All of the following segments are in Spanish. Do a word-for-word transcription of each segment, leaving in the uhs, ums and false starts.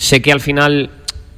sé que al final...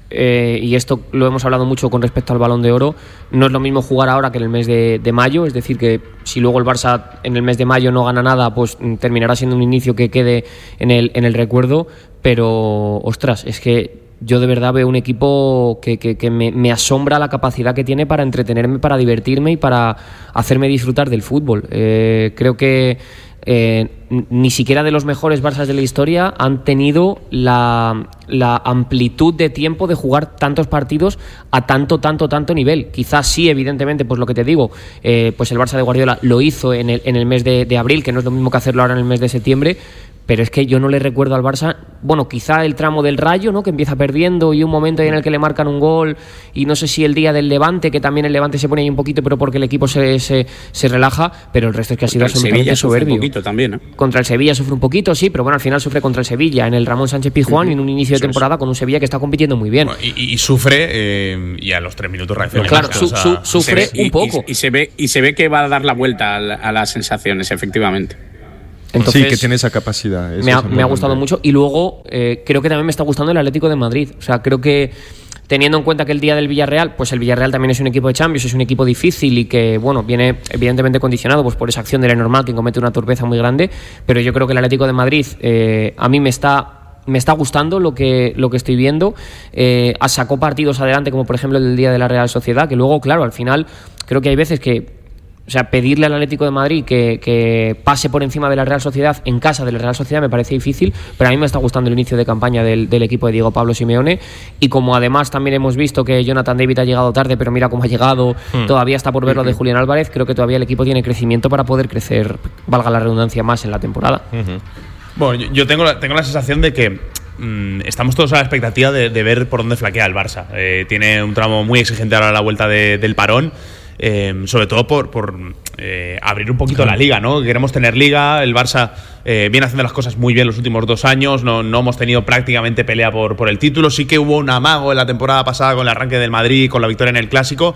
Eh, y esto lo hemos hablado mucho con respecto al Balón de Oro, no es lo mismo jugar ahora que en el mes de, de mayo, es decir que si luego el Barça en el mes de mayo no gana nada, pues terminará siendo un inicio que quede en el, en el recuerdo, pero ostras, es que yo de verdad veo un equipo que, que, que me, me asombra la capacidad que tiene para entretenerme, para divertirme y para hacerme disfrutar del fútbol. Eh, creo que Eh, ni siquiera de los mejores Barças de la historia han tenido la, la amplitud de tiempo de jugar tantos partidos a tanto, tanto, tanto nivel. Quizás sí, evidentemente, pues lo que te digo, eh, pues el Barça de Guardiola lo hizo en el, en el mes de, de abril, que no es lo mismo que hacerlo ahora en el mes de septiembre, pero es que yo no le recuerdo al Barça, bueno, quizá el tramo del Rayo, ¿no?, que empieza perdiendo y un momento en el que le marcan un gol, y no sé si el día del Levante, que también el Levante se pone ahí un poquito, pero porque el equipo se, se, se relaja, pero el resto es que ha sido absolutamente soberbio. Un poquito también, ¿eh? Contra el Sevilla sufre un poquito, sí, pero bueno, al final sufre contra el Sevilla en el Ramón Sánchez Pizjuán, uh-huh. y en un inicio de temporada con un Sevilla que está compitiendo muy bien. Bueno, y, y sufre eh, y a los tres minutos reacciona. Claro, su, su, sufre ve, un poco. Y, y, y, se ve, y se ve que va a dar la vuelta a, la, a las sensaciones, efectivamente. Entonces, sí, que tiene esa capacidad. Me ha, me ha gustado mucho. Y luego eh, creo que también me está gustando el Atlético de Madrid. O sea, creo que teniendo en cuenta que el día del Villarreal, pues el Villarreal también es un equipo de Champions, es un equipo difícil y que, bueno, viene evidentemente condicionado pues por esa acción de Lenormand que comete una torpeza muy grande, pero yo creo que el Atlético de Madrid eh, a mí me está... me está gustando lo que, lo que estoy viendo. Eh, sacó partidos adelante, como por ejemplo el día de la Real Sociedad, que luego, claro, al final creo que hay veces que, o sea, pedirle al Atlético de Madrid que, que pase por encima de la Real Sociedad en casa de la Real Sociedad me parece difícil, pero a mí me está gustando el inicio de campaña del, del equipo de Diego Pablo Simeone, y como además también hemos visto que Jonathan David ha llegado tarde, pero mira cómo ha llegado, mm. todavía está por ver lo de Julián Álvarez, creo que todavía el equipo tiene crecimiento para poder crecer, valga la redundancia, más en la temporada. Uh-huh. Bueno, yo, yo tengo, la, tengo la sensación de que mmm, estamos todos a la expectativa de, de ver por dónde flaquea el Barça. Eh, tiene un tramo muy exigente ahora a la vuelta de, del parón. Eh, sobre todo por, por eh, abrir un poquito la liga, ¿no? Queremos tener liga, el Barça eh, viene haciendo las cosas muy bien los últimos dos años, no, no hemos tenido prácticamente pelea por, por el título, sí que hubo un amago en la temporada pasada con el arranque del Madrid, con la victoria en el Clásico,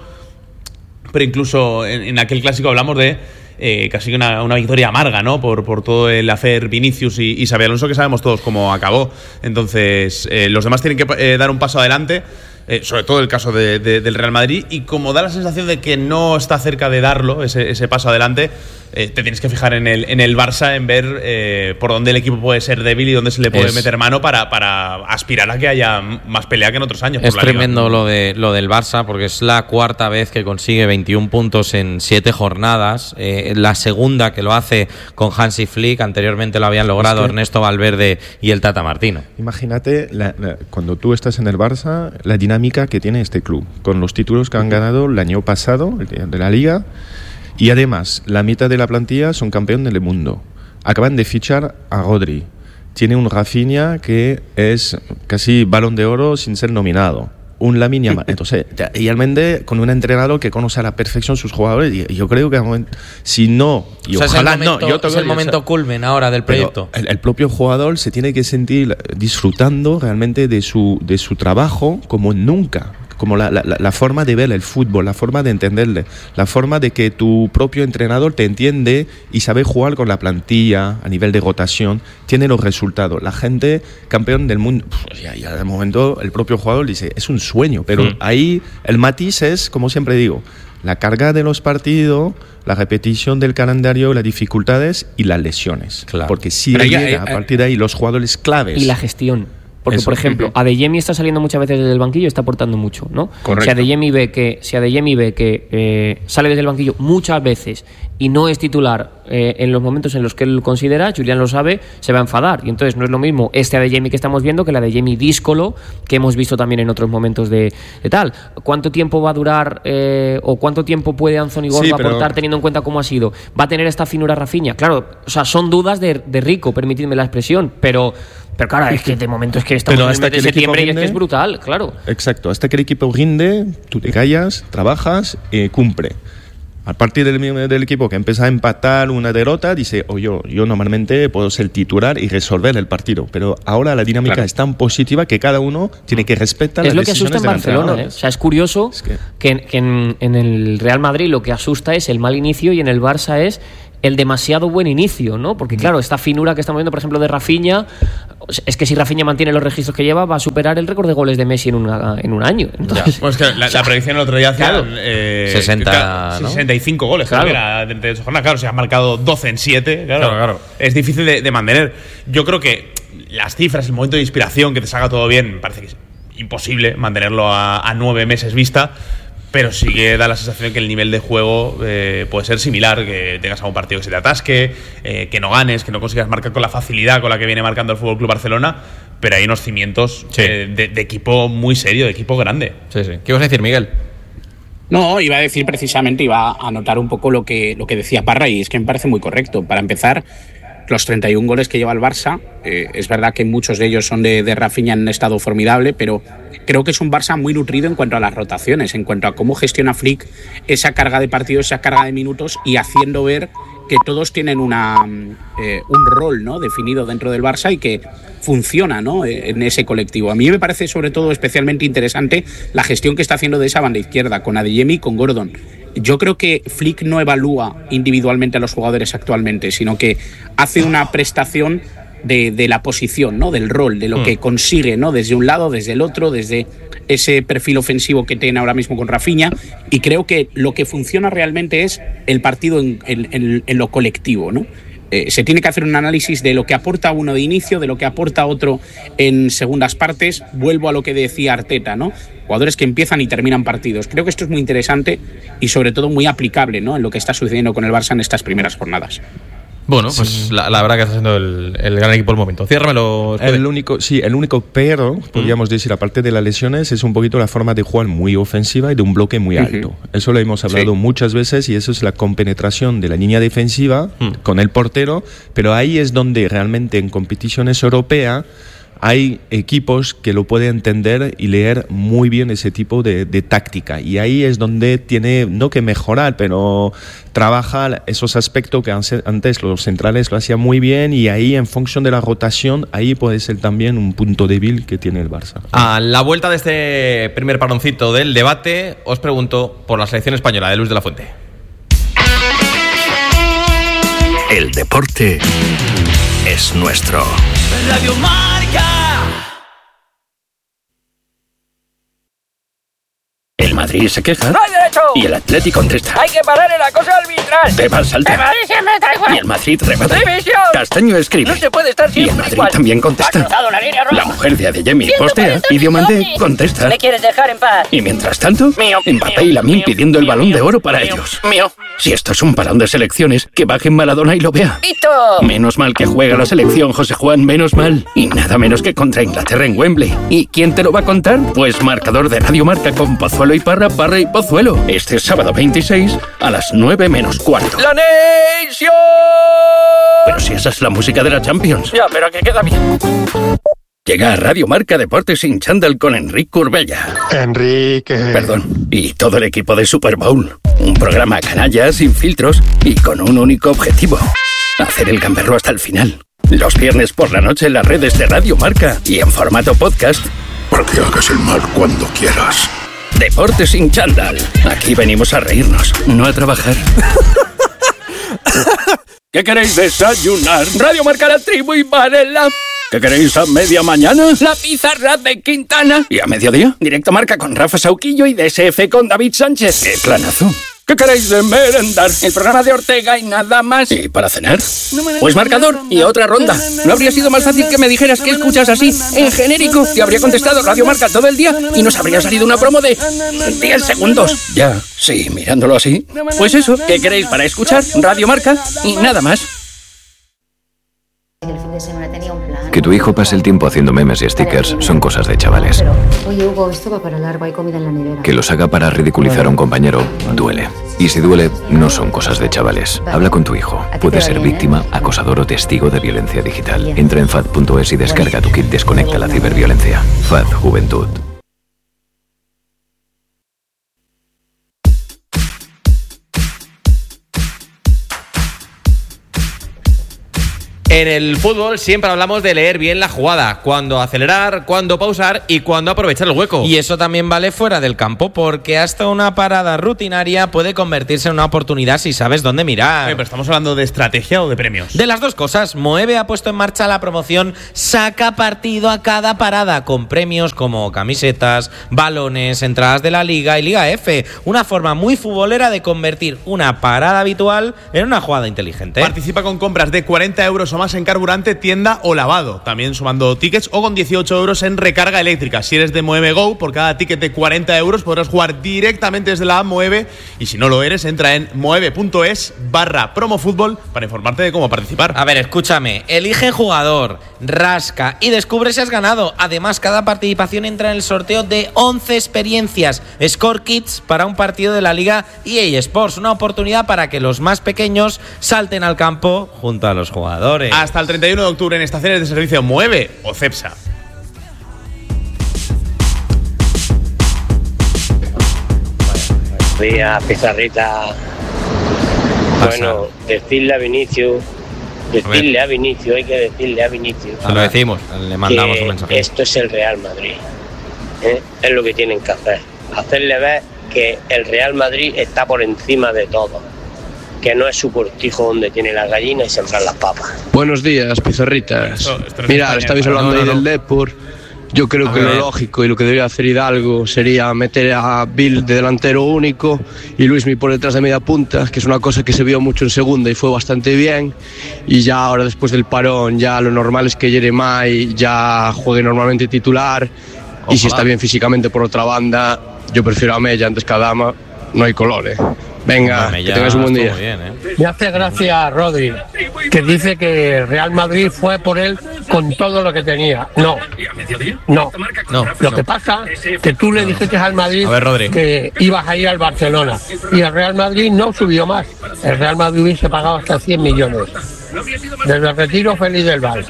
pero incluso en, en aquel Clásico hablamos de eh, casi una, una victoria amarga, ¿no? Por, por todo el hacer Vinicius y, y Xabi Alonso, que sabemos todos cómo acabó. Entonces, eh, los demás tienen que eh, dar un paso adelante. Eh, sobre todo el caso de, de, del Real Madrid, y como da la sensación de que no está cerca de darlo, ese, ese paso adelante, eh, te tienes que fijar en el, en el Barça, en ver eh, por dónde el equipo puede ser débil y dónde se le puede es, meter mano para, para aspirar a que haya más pelea que en otros años. Es por la tremendo Liga. lo, de, lo del Barça, porque es la cuarta vez que consigue veintiún puntos en siete jornadas, eh, la segunda que lo hace con Hansi Flick, anteriormente lo habían logrado es que Ernesto Valverde y el Tata Martino. Imagínate la, la, cuando tú estás en el Barça, la dinámica que tiene este club, con los títulos que han ganado el año pasado de la Liga, y además la mitad de la plantilla son campeón del mundo. Acaban de fichar a Rodri, tiene un Rafinha que es casi Balón de Oro sin ser nominado, un Lamine Yamal. Entonces, y realmente con un entrenador que conoce a la perfección sus jugadores, y yo creo que si no, y o sea, ojalá es el momento, no, yo es el momento culmen ahora del proyecto. El, el propio jugador se tiene que sentir disfrutando realmente de su, de su trabajo como nunca. Como la, la, la forma de ver el fútbol, la forma de entenderle, la forma de que tu propio entrenador te entiende y sabe jugar con la plantilla a nivel de rotación, tiene los resultados. La gente, campeón del mundo, pues ya, ya de momento el propio jugador dice, es un sueño, pero mm. ahí el matiz es, como siempre digo, la carga de los partidos, la repetición del calendario, las dificultades y las lesiones. Claro. Porque si llega eh, eh, a partir de ahí los jugadores claves. Y la gestión. Porque, Eso. por ejemplo, Adeyemi está saliendo muchas veces desde el banquillo y está aportando mucho, ¿no? Correcto. Si Adeyemi ve que, si Adeyemi ve que eh, sale desde el banquillo muchas veces y no es titular eh, en los momentos en los que él considera, Julián lo sabe, se va a enfadar. Y entonces no es lo mismo este Adeyemi que estamos viendo que el Adeyemi díscolo que hemos visto también en otros momentos de, de tal. ¿Cuánto tiempo va a durar eh, o cuánto tiempo puede Anthony Gordon sí, aportar pero... teniendo en cuenta cómo ha sido? ¿Va a tener esta finura Rafinha? Claro, o sea, son dudas de, de Rico, permitidme la expresión, pero... Pero claro, es que de momento es que estamos Pero en el mes de septiembre rinde, y es que es brutal, claro. Exacto, hasta que el equipo rinde, tú te callas, trabajas y cumple. A partir del, del equipo que empieza a empatar una derrota, dice, oye, yo, yo normalmente puedo ser titular y resolver el partido. Pero ahora la dinámica claro. es tan positiva que cada uno tiene que respetar es las decisiones. Es lo que asusta en Barcelona, ¿eh? O sea, es curioso es que, que, en, que en, en el Real Madrid lo que asusta es el mal inicio y en el Barça es el demasiado buen inicio, ¿no? Porque claro, esta finura que estamos viendo, por ejemplo, de Rafinha, es que si Rafinha mantiene los registros que lleva, va a superar el récord de goles de Messi en, una, en un año. Entonces, bueno, es que la, la predicción el otro día hacía claro, eh, sesenta, ¿no? sesenta y cinco goles, claro. Creo que era de, de esa jornada. Claro, se ha marcado doce en siete. Claro, Claro, claro. Es difícil de, de mantener. Yo creo que las cifras, el momento de inspiración, que te salga todo bien, me parece que es imposible mantenerlo a, a nueve meses vista. Pero sí que da la sensación de que el nivel de juego eh, puede ser similar, que tengas algún partido que se te atasque, eh, que no ganes, que no consigas marcar con la facilidad con la que viene marcando el F C Barcelona, pero hay unos cimientos sí. eh, de, de equipo muy serio, de equipo grande. Sí, sí. ¿Qué ibas a decir, Miguel? No, iba a decir precisamente, iba a anotar un poco lo que, lo que decía Parra, y es que me parece muy correcto. Para empezar, los treinta y un goles que lleva el Barça, eh, es verdad que muchos de ellos son de, de Rafinha en estado formidable, pero creo que es un Barça muy nutrido en cuanto a las rotaciones, en cuanto a cómo gestiona Flick esa carga de partidos, esa carga de minutos, y haciendo ver que todos tienen una, eh, un rol, ¿no?, definido dentro del Barça y que funciona, ¿no?, en ese colectivo. A mí me parece sobre todo especialmente interesante la gestión que está haciendo de esa banda izquierda, con Adeyemi y con Gordon. Yo creo que Flick no evalúa individualmente a los jugadores actualmente, sino que hace una prestación de, de la posición, ¿no?, del rol, de lo mm. que consigue, ¿no?, desde un lado, desde el otro, desde ese perfil ofensivo que tiene ahora mismo con Rafinha, y creo que lo que funciona realmente es el partido en, en, en, en lo colectivo, ¿no? Eh, se tiene que hacer un análisis de lo que aporta uno de inicio, de lo que aporta otro en segundas partes. Vuelvo a lo que decía Arteta, ¿no? Jugadores que empiezan y terminan partidos. Creo que esto es muy interesante y sobre todo muy aplicable, ¿no?, en lo que está sucediendo con el Barça en estas primeras jornadas. Bueno, pues sí. la, la verdad que está siendo el, el gran equipo del momento. Ciérramelo. El único, sí, el único pero, podríamos mm. decir, aparte de las lesiones, es un poquito la forma de jugar muy ofensiva y de un bloque muy alto. Uh-huh. Eso lo hemos hablado sí. muchas veces, y eso es la compenetración de la línea defensiva mm. con el portero, pero ahí es donde realmente en competiciones europeas hay equipos que lo pueden entender y leer muy bien ese tipo de, de táctica, y ahí es donde tiene, no que mejorar, pero trabajar esos aspectos que antes los centrales lo hacían muy bien, y ahí en función de la rotación, ahí puede ser también un punto débil que tiene el Barça. A la vuelta de este primer paroncito del debate, os pregunto por la selección española de Luis de la Fuente. El deporte es nuestro. Radio Marca. El Madrid se queja. ¡No hay derecho! Y el Atleti contesta. ¡Hay que parar el acoso arbitral! Pepa salta. ¡El Madrid siempre está igual! Y el Madrid remata. ¡División! Castaño escribe. No se puede estar Y siempre el Madrid igual. también contesta. ¡Ha cruzado la línea roja! La mujer de Adeyemi postea. Y Diomandé contesta. ¿Me quieres dejar en paz? Y mientras tanto, Mío, Mbappé mío, y Lamine mío, pidiendo el mío, balón mío, de oro para mío, ellos. Mío. Si esto es un parón de selecciones, que bajen Maradona y lo vea. ¡Visto! Menos mal que juega la selección, José Juan, menos mal. Y nada menos que contra Inglaterra en Wembley. ¿Y quién te lo va a contar? Pues marcador de Radio Marca con Pozuelo y Parra, Parra y Pozuelo. Este sábado veintiséis a las nueve menos cuarto. ¡La Nation! Pero si esa es la música de la Champions. Ya, pero que queda bien. Llega a Radio Marca Deportes sin chándal con Enrique Curbella. Enrique. Perdón. Y todo el equipo de Super Bowl. Un programa canalla, sin filtros y con un único objetivo: hacer el gamberro hasta el final. Los viernes por la noche en las redes de Radio Marca y en formato podcast. Para que hagas el mal cuando quieras. Deportes sin chándal. Aquí venimos a reírnos, no a trabajar. ¿Qué queréis desayunar? Radio Marca, La Tribu y Varela. ¿Qué queréis a media mañana? La pizarra de Quintana. ¿Y a mediodía? Directo Marca con Rafa Sauquillo y D S F con David Sánchez. ¡Qué planazo! ¿Qué queréis de merendar? El programa de Ortega y nada más. ¿Y para cenar? Pues marcador y otra ronda. ¿No habría sido más fácil que me dijeras que escuchas así, en genérico? Te habría contestado Radio Marca todo el día y nos habría salido una promo de diez segundos. Ya, sí, mirándolo así. Pues eso, ¿qué queréis para escuchar? Radio Marca y nada más. El fin de semana tenía un plan. Que tu hijo pase el tiempo haciendo memes y stickers son cosas de chavales. Pero, oye, Hugo, esto va para largo, hay comida en la nevera. Que los haga para ridiculizar a un compañero duele. Y si duele, no son cosas de chavales. Habla con tu hijo. Puede ser víctima, acosador o testigo de violencia digital. Entra en F A D punto es y descarga tu kit Desconecta la ciberviolencia. F A D Juventud. En el fútbol siempre hablamos de leer bien la jugada, cuándo acelerar, cuándo pausar y cuándo aprovechar el hueco. Y eso también vale fuera del campo, porque hasta una parada rutinaria puede convertirse en una oportunidad si sabes dónde mirar. Oye, pero ¿estamos hablando de estrategia o de premios? De las dos cosas. Moeve ha puesto en marcha la promoción Saca partido a cada parada, con premios como camisetas, balones, entradas de la Liga y Liga F. Una forma muy futbolera de convertir una parada habitual en una jugada inteligente. Participa con compras de cuarenta euros o más en carburante, tienda o lavado. También sumando tickets, o con dieciocho euros en recarga eléctrica. Si eres de Moeve Go, por cada ticket de cuarenta euros podrás jugar directamente desde la app Moeve. Y si no lo eres, entra en moeve.es barra promofútbol para informarte de cómo participar. A ver, escúchame. Elige jugador, rasca y descubre si has ganado. Además, cada participación entra en el sorteo de once experiencias Score Kits para un partido de la Liga E A Sports. Una oportunidad para que los más pequeños salten al campo junto a los jugadores. Hasta el treinta y uno de octubre en estaciones de servicio Moeve o Cepsa. Buenos días, Pizarrita. Bueno, decirle a Vinicius, decirle a, a Vinicius, hay que decirle a Vinicius. Se lo decimos, le mandamos un mensaje. Esto es el Real Madrid. ¿eh? Es lo que tienen que hacer. Hacerle ver que el Real Madrid está por encima de todo. Que no es su cortijo donde tiene las gallinas y sembrar las papas. Buenos días, Pizarritas. Esto, esto no Mira, estabais hablando no, no, ahí no. del Depor. Yo creo A que ver. lo lógico y lo que debería hacer Hidalgo sería meter a Bill de delantero único y Luismi por detrás de media punta, que es una cosa que se vio mucho en segunda y fue bastante bien. Y ya ahora, después del parón, ya lo normal es que Jeremai ya juegue normalmente titular. Ojalá. Y si está bien físicamente por otra banda, yo prefiero a Mella antes que a Dama. No hay color, ¿eh? Venga, Hombre, que ya tengas un buen estuvo día. bien, ¿eh? Me hace gracia Rodri, que dice que el Real Madrid fue por él con todo lo que tenía. No, no. No, Lo no. que pasa es que tú le dijiste al Madrid A ver, Rodri. que ibas a ir al Barcelona y el Real Madrid no subió más. El Real Madrid hubiese pagado hasta cien millones. Desde el retiro feliz del Val.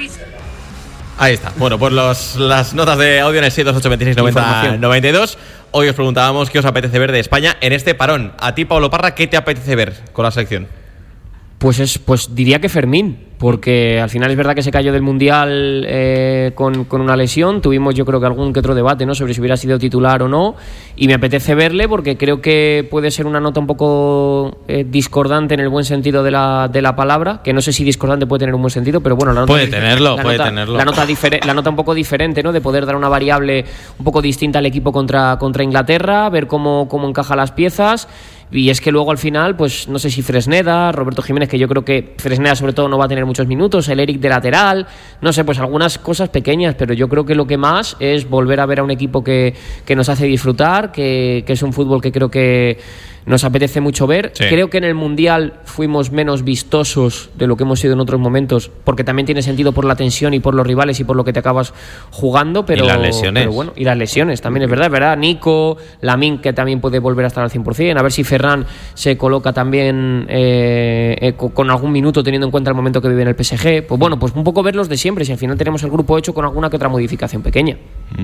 Ahí está. Bueno, pues los, las notas de audio en el seis dos ocho dos seis noventa Información. noventa y dos. Hoy os preguntábamos qué os apetece ver de España en este parón. A ti, Pablo Parra, ¿qué te apetece ver con la selección? Pues es, pues diría que Fermín, porque al final es verdad que se cayó del Mundial eh, con, con una lesión. Tuvimos yo creo que algún que otro debate, ¿no?, sobre si hubiera sido titular o no, y me apetece verle porque creo que puede ser una nota un poco eh, discordante en el buen sentido de la, de la palabra, que no sé si discordante puede tener un buen sentido, pero bueno, la nota Puede difer- tenerlo, la puede nota, tenerlo. La nota, difere- la nota un poco diferente, ¿no?, de poder dar una variable un poco distinta al equipo contra, contra Inglaterra, ver cómo, cómo encaja las piezas. Y es que luego al final, pues no sé si Fresneda, Roberto Jiménez, que yo creo que Fresneda sobre todo no va a tener muchos minutos, el Eric de lateral, no sé, pues algunas cosas pequeñas, pero yo creo que lo que más es volver a ver a un equipo que, que nos hace disfrutar, que, que es un fútbol que creo que nos apetece mucho ver. Sí. Creo que en el Mundial fuimos menos vistosos de lo que hemos sido en otros momentos, porque también tiene sentido por la tensión y por los rivales y por lo que te acabas jugando, pero, Y las lesiones. pero bueno, y las lesiones también es verdad, es verdad. Nico, Lamine, que también puede volver a estar al cien por ciento, a ver si Ferran se coloca también eh, eh, con, con algún minuto teniendo en cuenta el momento que vive en el P S G. Pues bueno, pues un poco ver los de siempre, si al final tenemos el grupo hecho con alguna que otra modificación pequeña.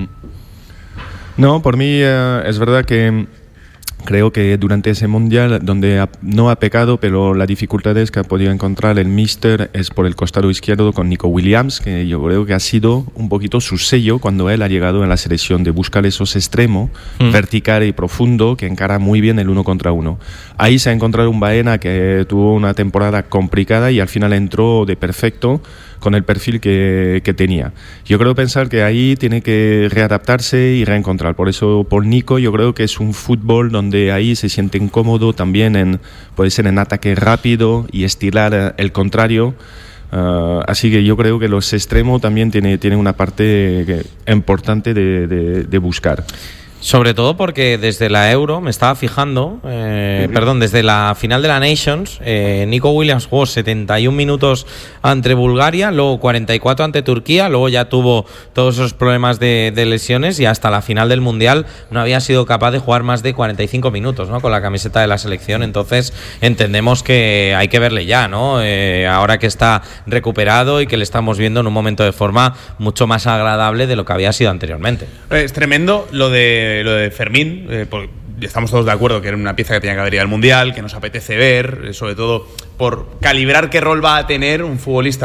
No, por mí eh, es verdad que creo que durante ese mundial, donde ha- no ha pecado, pero la dificultad es que ha podido encontrar el míster es por el costado izquierdo con Nico Williams, que yo creo que ha sido un poquito su sello cuando él ha llegado en la selección, de buscar esos extremos, Mm. vertical y profundo, que encara muy bien el uno contra uno. Ahí se ha encontrado un Baena que tuvo una temporada complicada y al final entró de perfecto con el perfil que, que tenía. Yo creo pensar que ahí tiene que readaptarse y reencontrar. Por eso, por Nico, yo creo que es un fútbol donde ahí se siente incómodo también, en, puede ser en ataque rápido y estirar eh, el contrario. Uh, así que yo creo que los extremos también tienen tiene una parte que- importante de, de, de buscar. Sobre todo porque desde la Euro, me estaba fijando, eh, perdón, desde la final de la Nations, eh, Nico Williams jugó setenta y un minutos ante Bulgaria, luego cuarenta y cuatro ante Turquía, luego ya tuvo todos esos problemas de, de lesiones y hasta la final del Mundial no había sido capaz de jugar más de cuarenta y cinco minutos, ¿no?, con la camiseta de la selección. Entonces entendemos que hay que verle ya, ¿no?, eh, ahora que está recuperado y que le estamos viendo en un momento de forma mucho más agradable de lo que había sido anteriormente. Es tremendo lo de lo de Fermín, eh, porque estamos todos de acuerdo que era una pieza que tenía que haber ido al Mundial, que nos apetece ver, eh, sobre todo por calibrar qué rol va a tener un futbolista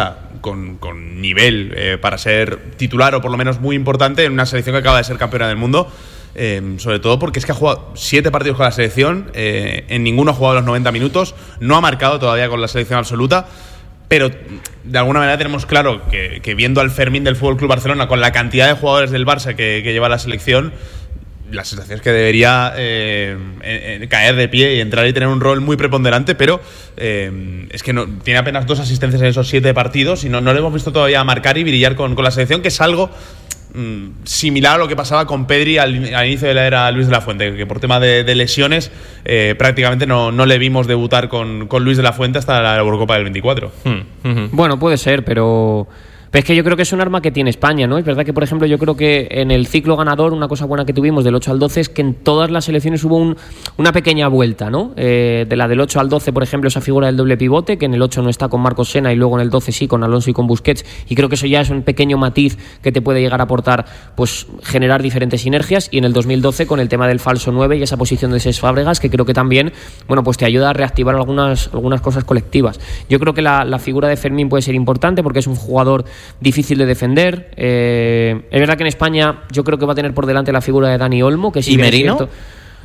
con, con nivel eh, para ser titular o por lo menos muy importante en una selección que acaba de ser campeona del mundo. Eh, sobre todo porque es que ha jugado siete partidos con la selección, eh, en ninguno ha jugado los noventa minutos, no ha marcado todavía con la selección absoluta, pero de alguna manera tenemos claro que, que viendo al Fermín del F C Barcelona con la cantidad de jugadores del Barça que, que lleva la selección, la sensación es que debería eh, eh, eh, caer de pie y entrar y tener un rol muy preponderante, pero eh, es que no, tiene apenas dos asistencias en esos siete partidos y no, no le hemos visto todavía marcar y brillar con, con la selección, que es algo similar a lo que pasaba con Pedri al, al inicio de la era Luis de la Fuente, que por tema de, de lesiones eh, prácticamente no, no le vimos debutar con, con Luis de la Fuente hasta la Eurocopa del veinticuatro. Hmm. Uh-huh. Bueno, puede ser, pero... Pero es que yo creo que es un arma que tiene España, ¿no? Es verdad que, por ejemplo, yo creo que en el ciclo ganador una cosa buena que tuvimos del ocho al doce es que en todas las selecciones hubo un, una pequeña vuelta, ¿no? Eh, de la del ocho al doce, por ejemplo, esa figura del doble pivote, que en el ocho no está con Marcos Sena y luego en el doce sí, con Alonso y con Busquets, y creo que eso ya es un pequeño matiz que te puede llegar a aportar, pues, generar diferentes sinergias, y en el dos mil doce con el tema del falso nueve y esa posición de Cesc Fábregas, que creo que también, bueno, pues te ayuda a reactivar algunas, algunas cosas colectivas. Yo creo que la, la figura de Fermín puede ser importante porque es un jugador difícil de defender. Eh, es verdad que en España yo creo que va a tener por delante la figura de Dani Olmo, que sí. ¿Y Merino? Cierto,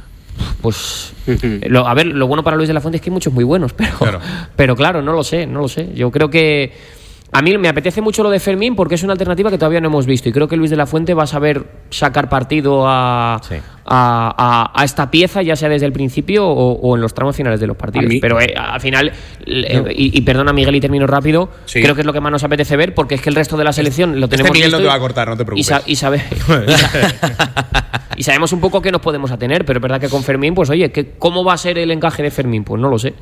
pues lo, a ver, lo bueno para Luis de la Fuente es que hay muchos muy buenos, pero claro. pero claro, no lo sé, no lo sé. Yo creo que a mí me apetece mucho lo de Fermín porque es una alternativa que todavía no hemos visto y creo que Luis de la Fuente va a saber sacar partido a, sí. a, a, a esta pieza, ya sea desde el principio o, o en los tramos finales de los partidos. Pero eh, al final, eh, no. y, y perdona Miguel y termino rápido, sí. creo que es lo que más nos apetece ver porque es que el resto de la selección lo tenemos este Miguel visto no te va a cortar, no te preocupes. Y, sa- y, sabe, y, sa- y sabemos un poco qué nos podemos atener, pero es verdad que con Fermín, pues oye, que ¿cómo va a ser el encaje de Fermín? Pues no lo sé.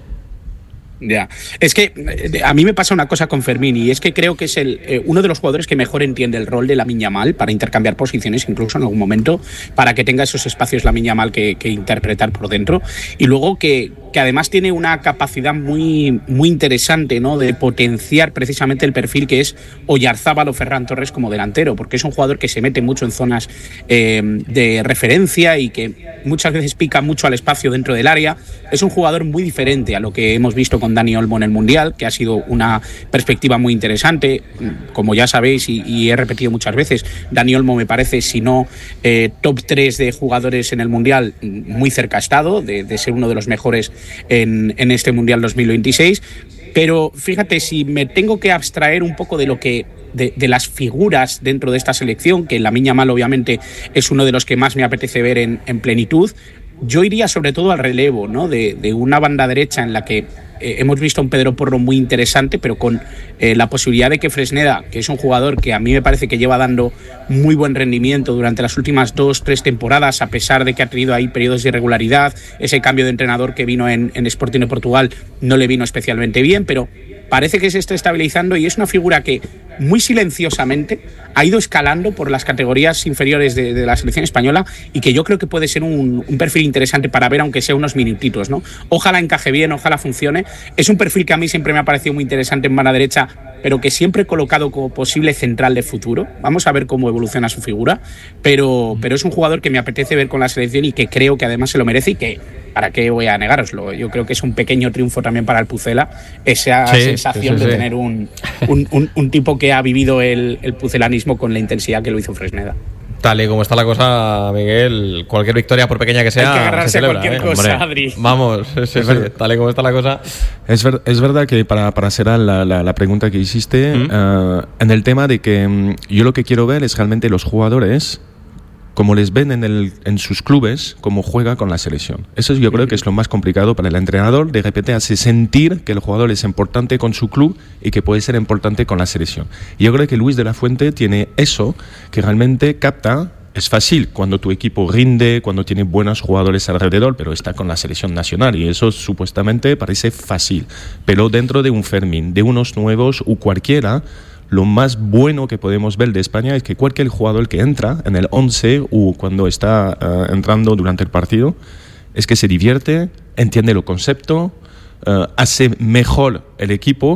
Ya, es que a mí me pasa una cosa con Fermín y es que creo que es el eh, uno de los jugadores que mejor entiende el rol de Lamine Yamal para intercambiar posiciones, incluso en algún momento, para que tenga esos espacios Lamine Yamal que, que interpretar por dentro, y luego que, que además tiene una capacidad muy, muy interesante, ¿no?, de potenciar precisamente el perfil que es Oyarzábal o Ferran Torres como delantero, porque es un jugador que se mete mucho en zonas eh, de referencia y que muchas veces pica mucho al espacio dentro del área. Es un jugador muy diferente a lo que hemos visto con con Dani Olmo en el Mundial, que ha sido una perspectiva muy interesante. Como ya sabéis y, y he repetido muchas veces, Dani Olmo me parece, si no eh, top tres de jugadores en el Mundial, muy cerca ha estado de, de ser uno de los mejores en, en este Mundial dos mil veintiséis. Pero fíjate, si me tengo que abstraer un poco de lo que de, de las figuras dentro de esta selección, que Lamine Yamal obviamente es uno de los que más me apetece ver en, en plenitud, yo iría sobre todo al relevo, ¿no?, de, de una banda derecha en la que eh, hemos visto a un Pedro Porro muy interesante, pero con eh, la posibilidad de que Fresneda, que es un jugador que a mí me parece que lleva dando muy buen rendimiento durante las últimas dos, tres temporadas, a pesar de que ha tenido ahí periodos de irregularidad, ese cambio de entrenador que vino en, en Sporting de Portugal no le vino especialmente bien, pero parece que se está estabilizando y es una figura que muy silenciosamente ha ido escalando por las categorías inferiores de, de la selección española y que yo creo que puede ser un, un perfil interesante para ver, aunque sea unos minutitos, ¿no? Ojalá encaje bien, ojalá funcione. Es un perfil que a mí siempre me ha parecido muy interesante en banda derecha, pero que siempre he colocado como posible central de futuro. Vamos a ver cómo evoluciona su figura, pero, pero es un jugador que me apetece ver con la selección y que creo que además se lo merece y que, ¿para qué voy a negároslo? Yo creo que es un pequeño triunfo también para el Pucela, esa sí, sensación sí, sí, de sí. tener un, un, un, un tipo que ha vivido el, el pucelanismo con la intensidad que lo hizo Fresneda. Tal y como está la cosa, Miguel, cualquier victoria, por pequeña que sea, hay que agarrarse se celebra, a cualquier ¿eh? cosa, Hombre, Adri. Vamos, sí, sí, tal y como está la cosa. Es, ver, es verdad que para, para cerrar la, la, la pregunta que hiciste, ¿Mm? uh, en el tema de que um, yo lo que quiero ver es realmente los jugadores, como les ven en, el, en sus clubes, cómo juega con la selección. Eso yo creo que es lo más complicado para el entrenador, de repente hace sentir que el jugador es importante con su club y que puede ser importante con la selección. Y yo creo que Luis de la Fuente tiene eso, que realmente capta. Es fácil cuando tu equipo rinde, cuando tiene buenos jugadores alrededor, pero está con la selección nacional y eso supuestamente parece fácil. Pero dentro de un Fermín, de unos nuevos o cualquiera, lo más bueno que podemos ver de España es que cualquier jugador que entra en el once o cuando está uh, entrando durante el partido, es que se divierte, entiende el concepto, uh, hace mejor el equipo mm.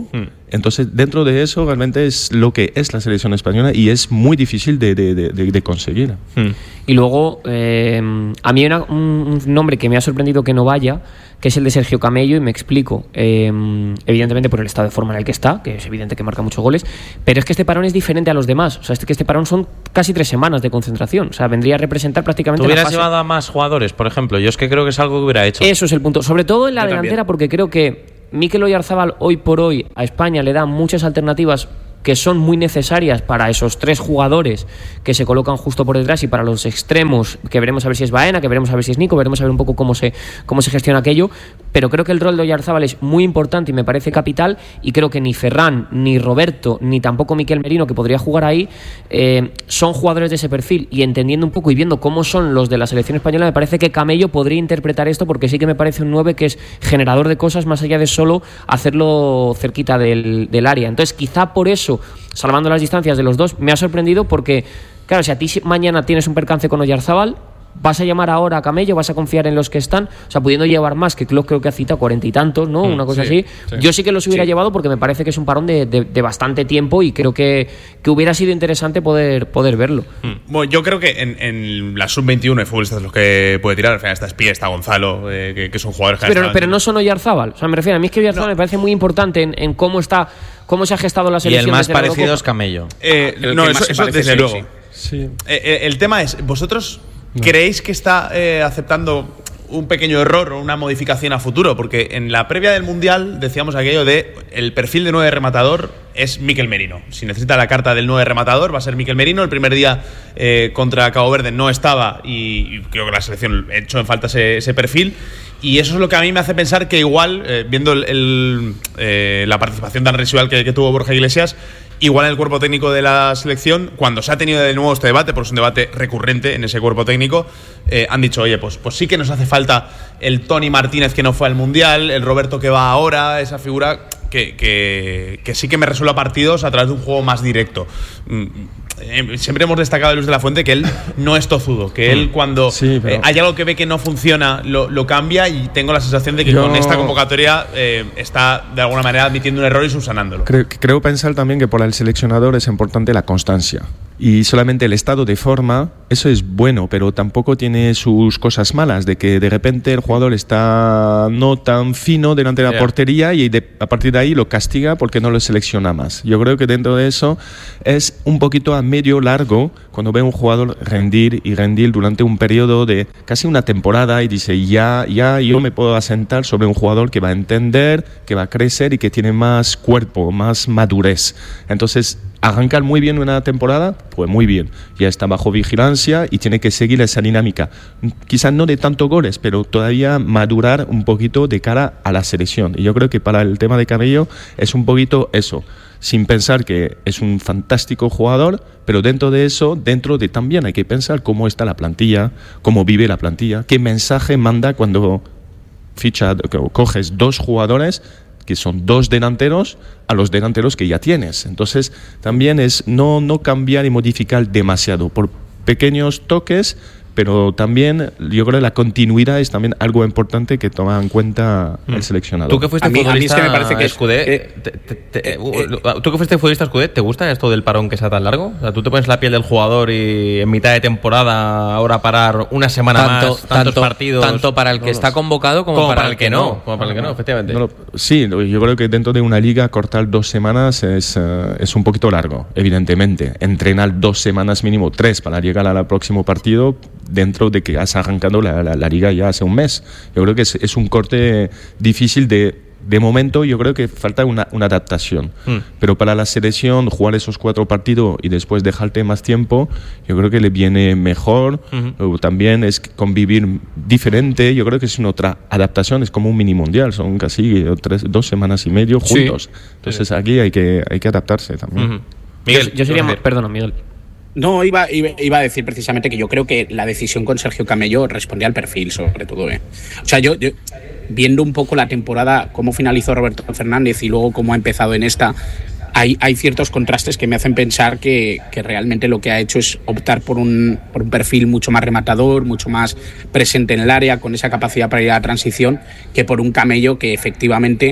Entonces, dentro de eso, realmente es lo que es la selección española y es muy difícil de, de, de, de conseguir. Hmm. Y luego, eh, a mí hay una, un nombre que me ha sorprendido que no vaya, que es el de Sergio Camello, y me explico. Eh, evidentemente por el estado de forma en el que está, que es evidente que marca muchos goles, pero es que este parón es diferente a los demás. O sea, es que este parón son casi tres semanas de concentración. O sea, vendría a representar prácticamente ¿Tú hubieras la fase. llevado a más jugadores, por ejemplo? Yo es que creo que es algo que hubiera hecho. Eso es el punto. Sobre todo en la Yo delantera, también. porque creo que Mikel Oyarzabal hoy por hoy a España le da muchas alternativas que son muy necesarias para esos tres jugadores que se colocan justo por detrás, y para los extremos, que veremos a ver si es Baena, que veremos a ver si es Nico, veremos a ver un poco cómo se, cómo se gestiona aquello, pero creo que el rol de Oyarzabal es muy importante y me parece capital, y creo que ni Ferran, ni Roberto, ni tampoco Miquel Merino, que podría jugar ahí, eh, son jugadores de ese perfil, y entendiendo un poco y viendo cómo son los de la selección española, me parece que Camello podría interpretar esto, porque sí que me parece un nueve que es generador de cosas más allá de solo hacerlo cerquita del, del área. Entonces quizá por eso, salvando las distancias de los dos, me ha sorprendido, porque claro, si a ti mañana tienes un percance con Oyarzabal, ¿vas a llamar ahora a Camello? ¿Vas a confiar en los que están? O sea, pudiendo llevar más, que Klopp creo que ha citado cuarenta y tantos, ¿no? Mm, Una cosa sí, así. sí. Yo sí que los hubiera Sí. llevado, porque me parece que es un parón de, de, de bastante tiempo, y creo que, que hubiera sido interesante poder, poder verlo. Mm. Bueno, yo creo que en, en la sub veintiuno hay futbolistas los que puede tirar. Al final está Espía, está Gonzalo, eh, que, que son jugadores que han Pero, estado pero en- no son Oyarzabal. O sea, me refiero, a mí es que Oyarzabal me parece muy importante en, en cómo está, cómo se ha gestado la Y selección. el más desde la parecido Eurocopa. es Camello. Eh, Creo no, que eso, más se eso parece, desde sí, luego. sí. Eh, eh, el tema es, ¿vosotros creéis que está eh, aceptando un pequeño error o una modificación a futuro? Porque en la previa del Mundial decíamos aquello de el perfil de nueve rematador es Miquel Merino. Si necesita la carta del nueve rematador va a ser Miquel Merino. El primer día eh, contra Cabo Verde no estaba, y, y creo que la selección echó en falta ese, ese perfil. Y eso es lo que a mí me hace pensar que igual, eh, viendo el, el, eh, la participación tan residual que, que tuvo Borja Iglesias, igual en el cuerpo técnico de la selección, cuando se ha tenido de nuevo este debate, porque es un debate recurrente en ese cuerpo técnico, eh, han dicho, oye, pues, pues sí que nos hace falta el Tony Martínez que no fue al Mundial, el Roberto que va ahora, esa figura que, que, que sí que me resuelva partidos a través de un juego más directo. Mm, eh, siempre hemos destacado de Luis de la Fuente que él no es tozudo, que él cuando Sí, pero- eh, hay algo que ve que no funciona lo, lo cambia, y tengo la sensación de que Yo- con esta convocatoria eh, está de alguna manera admitiendo un error y subsanándolo. Creo, creo pensar también que para el seleccionador es importante la constancia. Y solamente el estado de forma, eso es bueno, pero tampoco tiene sus cosas malas, de que de repente el jugador está no tan fino delante de la Yeah. portería y de- a partir de ahí lo castiga porque no lo selecciona más. Yo creo que dentro de eso es un poquito a medio largo cuando ve un jugador rendir y rendir durante un periodo de casi una temporada y dice, ya, ya yo me puedo asentar sobre un jugador que va a entender, que va a crecer y que tiene más cuerpo, más madurez. Entonces, arrancar muy bien una temporada, pues muy bien. Ya está bajo vigilancia y tiene que seguir esa dinámica. Quizás no de tantos goles, pero todavía madurar un poquito de cara a la selección. Y yo creo que para el tema de Cabello es un poquito eso, sin pensar que es un fantástico jugador, pero dentro de eso, dentro de también hay que pensar cómo está la plantilla, cómo vive la plantilla, qué mensaje manda cuando ficha, coges dos jugadores que son dos delanteros a los delanteros que ya tienes. Entonces también es no, no cambiar y modificar demasiado por pequeños toques, pero también yo creo que la continuidad es también algo importante que toma en cuenta el seleccionador. Tú que fuiste A mí- a mí es futbolista, que me parece que es- Escudé, que- te- te- te- uh, tú que fuiste futbolista Escudé, ¿te gusta esto del parón que sea tan largo? O sea, tú te pones la piel del jugador y en mitad de temporada ahora parar una semana Tanto, más, tantos tanto, partidos. tanto para el que No, está no. convocado como, Como para el que no, como para el que no, efectivamente. No lo- sí, yo creo que dentro de una liga cortar dos semanas es, eh, es un poquito largo, evidentemente. Entrenar dos semanas mínimo, tres, para llegar al próximo partido, dentro de que has arrancado la, la- la liga ya hace un mes. Yo creo que es, es un corte difícil de... De momento yo creo que falta una, una adaptación. Mm. Pero para la selección, jugar esos cuatro partidos y después dejarte más tiempo, yo creo que le viene mejor. Ujú. O también es convivir diferente. Yo creo que es una otra adaptación, es como un mini mundial. Son casi tres, dos semanas y medio Sí. juntos. Entonces aquí hay que, hay que adaptarse también. Ujú. Miguel, yo, yo sería ¿qué vas a más, decir? perdona, Miguel. No, iba, iba, iba a decir precisamente que yo creo que la decisión con Sergio Camello respondía al perfil, sobre todo. ¿eh? O sea, yo, yo, viendo un poco la temporada, cómo finalizó Roberto Fernández y luego cómo ha empezado en esta, hay, hay ciertos contrastes que me hacen pensar que, que realmente lo que ha hecho es optar por un, por un perfil mucho más rematador, mucho más presente en el área, con esa capacidad para ir a la transición, que por un Camello que efectivamente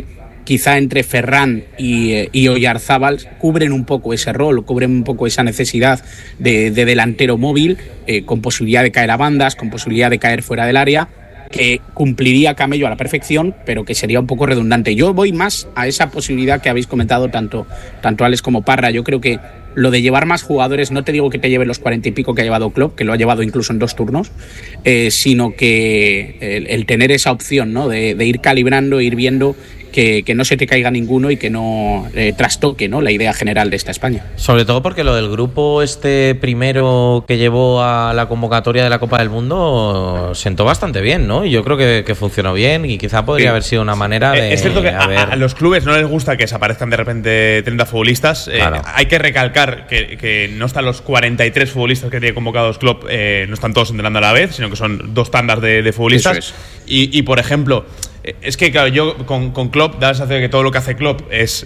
quizá entre Ferran y, y Oyarzábal cubren un poco ese rol, cubren un poco esa necesidad de, de delantero móvil, eh, con posibilidad de caer a bandas, con posibilidad de caer fuera del área, que cumpliría Camello a la perfección, pero que sería un poco redundante. Yo voy más a esa posibilidad que habéis comentado tanto, tanto Alex como Parra. Yo creo que lo de llevar más jugadores, no te digo que te lleve los cuarenta y pico que ha llevado Klopp, que lo ha llevado incluso en dos turnos, eh, sino que el, el tener esa opción, ¿no? de, de ir calibrando, ir viendo que, que no se te caiga ninguno y que no eh, trastoque, ¿no? la idea general de esta España. Sobre todo porque lo del grupo este primero que llevó a la convocatoria de la Copa del Mundo sentó bastante bien, ¿no? Y yo creo que, que funcionó bien y quizá podría sí. haber sido una manera de... Es cierto que a, ver... a los clubes no les gusta que desaparezcan de repente treinta futbolistas. Claro. Eh, hay que recalcar que, que no están los cuarenta y tres futbolistas que tiene convocados Klopp, eh, no están todos entrenando a la vez, sino que son dos tandas de, de futbolistas. Eso es. Y, y, por ejemplo... Es que, claro, yo con, con Klopp da la sensación de que todo lo que hace Klopp es.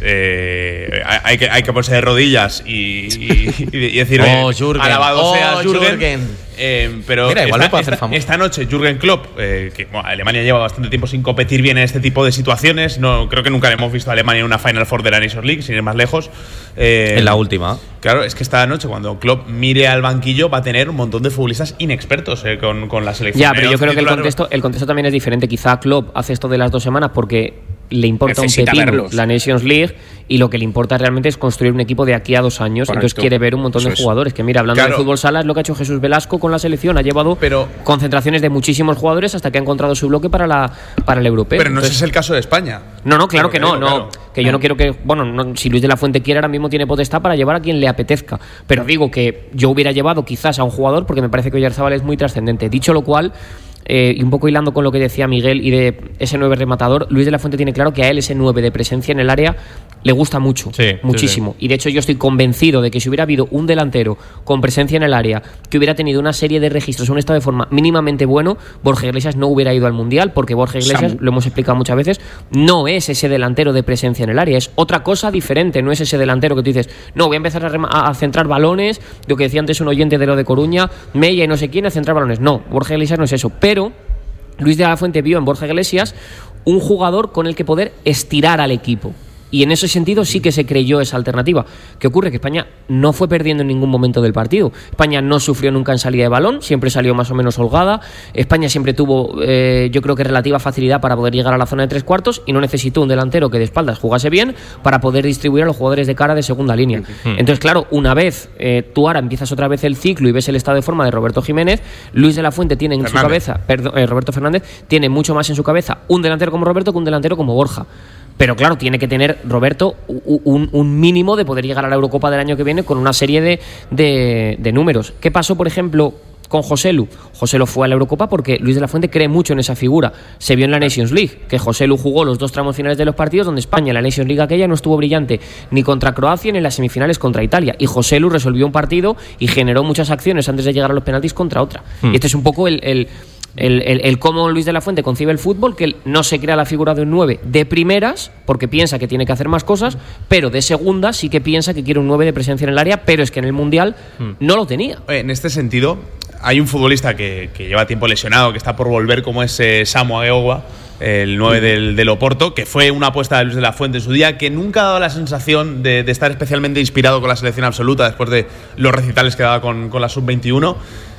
Eh, hay, que, hay que ponerse de rodillas y, y, y decir. Oh, Jürgen. Alabado oh, sea Jürgen. Jürgen. Eh, pero Mira, igual esta, lo puede hacer esta, famoso. esta noche, Jürgen Klopp, eh, que bueno, Alemania lleva bastante tiempo sin competir bien en este tipo de situaciones. No, creo que nunca le hemos visto a Alemania en una Final Four de la Nations League, sin ir más lejos. Eh, en la última. Claro, es que esta noche, cuando Klopp mire al banquillo, va a tener un montón de futbolistas inexpertos eh, con, con la selección. Ya, pero yo creo que el contexto, el contexto también es diferente. Quizá Klopp hace esto de las dos semanas porque le importa Necesita un pepino verlos. la Nations League y lo que le importa realmente es construir un equipo de aquí a dos años. Correcto. Entonces quiere ver un montón Eso de es. jugadores. Que mira, hablando Claro. de fútbol sala, es lo que ha hecho Jesús Velasco con la selección. Ha llevado Pero- concentraciones de muchísimos jugadores hasta que ha encontrado su bloque para, la, para el europeo. Pero no Entonces, ese es el caso de España. No, no, claro Lo que que no, digo, no. claro. Que yo no quiero que. Bueno, no, si Luis de la Fuente quiere, ahora mismo tiene potestad para llevar a quien le apetezca. Pero digo que yo hubiera llevado quizás a un jugador porque me parece que Oyarzábal es muy trascendente. Dicho lo cual. Eh, y un poco hilando con lo que decía Miguel y de ese nueve rematador, Luis de la Fuente tiene claro que a él ese nueve de presencia en el área le gusta mucho, Sí, muchísimo. sí, sí. Y de hecho yo estoy convencido de que si hubiera habido un delantero con presencia en el área que hubiera tenido una serie de registros, un estado de forma mínimamente bueno, Borja Iglesias no hubiera ido al Mundial, porque Borja Iglesias, Samu. lo hemos explicado muchas veces, no es ese delantero de presencia en el área, es otra cosa diferente, no es ese delantero que tú dices, no, voy a empezar a, rema- a centrar balones, lo que decía antes un oyente de lo de Coruña, Mella y no sé quién, a centrar balones. No, Borja Iglesias no es eso, pero Luis de la Fuente vio en Borja Iglesias un jugador con el que poder estirar al equipo. Y en ese sentido sí que se creyó esa alternativa. ¿Qué ocurre? Que España no fue perdiendo en ningún momento del partido. España no sufrió nunca en salida de balón, siempre salió más o menos holgada. España siempre tuvo, eh, yo creo que relativa facilidad para poder llegar a la zona de tres cuartos y no necesitó un delantero que de espaldas jugase bien para poder distribuir a los jugadores de cara de segunda línea. Entonces, claro, una vez eh, tú ahora empiezas otra vez el ciclo y ves el estado de forma de Roberto Jiménez, Luis de la Fuente tiene en Fernández. su cabeza, perdón, eh, Roberto Fernández, tiene mucho más en su cabeza un delantero como Roberto que un delantero como Borja. Pero claro, tiene que tener Roberto un, un mínimo de poder llegar a la Eurocopa del año que viene con una serie de, de, de números. ¿Qué pasó, por ejemplo, con Joselu? Joselu fue a la Eurocopa porque Luis de la Fuente cree mucho en esa figura. Se vio en la Nations League, que Joselu jugó los dos tramos finales de los partidos donde España en la Nations League aquella no estuvo brillante ni contra Croacia ni en las semifinales contra Italia. Y Joselu resolvió un partido y generó muchas acciones antes de llegar a los penaltis contra otra. Hmm. Y este es un poco el... el El, el, el cómo Luis de la Fuente concibe el fútbol, que él no se crea la figura de un nueve de primeras, porque piensa que tiene que hacer más cosas, pero de segunda sí que piensa que quiere un nueve de presencia en el área, pero es que en el Mundial no lo tenía. En este sentido, hay un futbolista que, que lleva tiempo lesionado, que está por volver, como es eh, Samu Agueogua, el nueve del, del Oporto, que fue una apuesta de Luis de la Fuente en su día, que nunca ha dado la sensación de, de estar especialmente inspirado con la selección absoluta después de los recitales que daba con, con la sub veintiuno.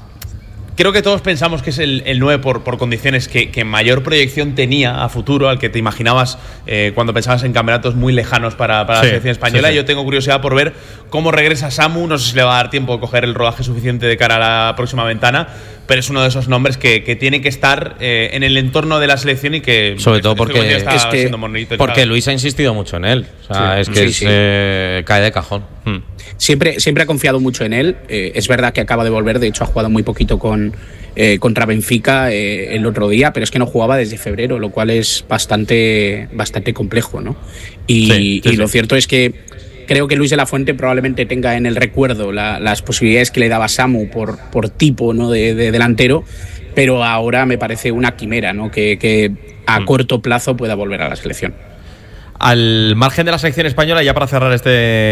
Creo que todos pensamos que es el, el nueve por, por condiciones que, que mayor proyección tenía a futuro, al que te imaginabas eh, cuando pensabas en campeonatos muy lejanos para, para Sí, la selección española. sí, sí. Yo tengo curiosidad por ver cómo regresa Samu. No sé si le va a dar tiempo a coger el rodaje suficiente de cara a la próxima ventana, pero es uno de esos nombres que, que tiene que estar eh, en el entorno de la selección y que Sobre todo estoy porque, convencido está es que- siendo monitorizado. porque Luis ha insistido mucho en él. O sea, Sí. es que Sí, es, sí. eh, cae de cajón. Hmm. Siempre, siempre ha confiado mucho en él. Eh, es verdad que acaba de volver, de hecho ha jugado muy poquito con, eh, contra Benfica eh, el otro día, pero es que no jugaba desde febrero, lo cual es bastante, bastante complejo, ¿no? Y, Sí, sí, y sí. lo cierto es que creo que Luis de la Fuente probablemente tenga en el recuerdo la- las posibilidades que le daba Samu por, por tipo, ¿no? de, de delantero, pero ahora me parece una quimera, ¿no? que, que a Mm. corto plazo pueda volver a la selección. Al margen de la selección española, ya para cerrar este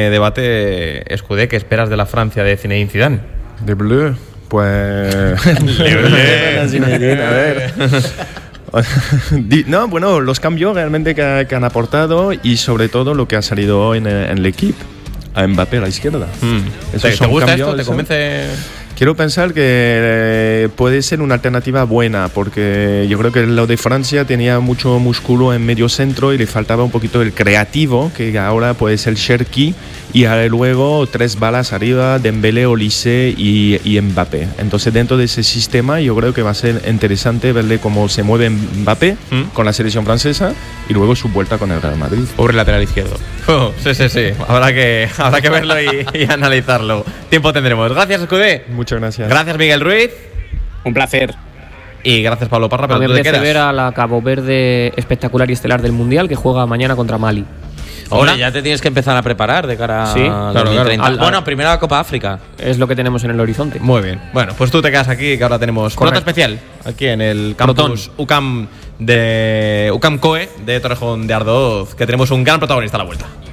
debate, Escudé, ¿qué esperas de la Francia de Zinedine Zidane? De Bleu, pues. Bleu. a ver. no, bueno, los cambios realmente que, que han aportado y sobre todo lo que ha salido hoy en, en el equipo. A Mbappé a la izquierda. Mm. ¿Te, ¿Te gusta esto? ¿Te convence? Quiero pensar que puede ser una alternativa buena, porque yo creo que lo de Francia tenía mucho músculo en medio centro y le faltaba un poquito el creativo, que ahora puede ser Cherki, y luego tres balas arriba, Dembélé, Olise y, y Mbappé. Entonces dentro de ese sistema yo creo que va a ser interesante verle cómo se mueve Mbappé ¿Mm? con la selección francesa y luego su vuelta con el Real Madrid. Pobre lateral izquierdo. Oh, sí, sí, sí. Habrá que, habrá que verlo y, y analizarlo. Tiempo tendremos. Gracias, Escudé. Muchas gracias. Gracias, Miguel Ruiz. Un placer. Y gracias, Pablo Parra. Pero me tú te apetece quedas. ver a la Cabo Verde espectacular y estelar del Mundial que juega mañana contra Mali. Ahora ya te tienes que empezar a preparar de cara sí, a claro, dos mil treinta. claro. Al, bueno, primero la Copa África. Es lo que tenemos en el horizonte. Muy bien. Bueno, pues tú te quedas aquí, que ahora tenemos nota especial aquí en el campus U C A M de U C A M C O E de Torrejón de Ardoz, que tenemos un gran protagonista a la vuelta.